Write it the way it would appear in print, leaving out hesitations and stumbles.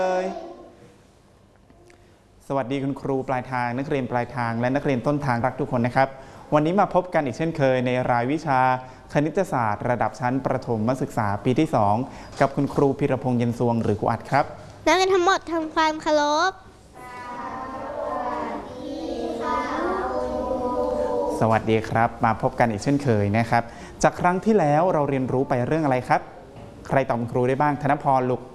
สวัสดีคุณครูปลายทางนักเรียนปลายทางและนักเรียนต้นทางรักทุกคนนะครับวันนี้มาพบกันอีกเช่นเคยในรายวิชาคณิตศาสตร์ระดับชั้นประถมศึกษาปีที่ 2กับคุณครูพิรพงษ์เย็นสวงหรือครูอัดครับนักเรียนทั้งหมดทำความเคารพสวัสดีครับมาพบกันอีกเช่นเคยนะครับจากครั้งที่แล้วเราเรียนรู้ไปเรื่องอะไรครับใครตอบคุณครูได้บ้างธนพรลูก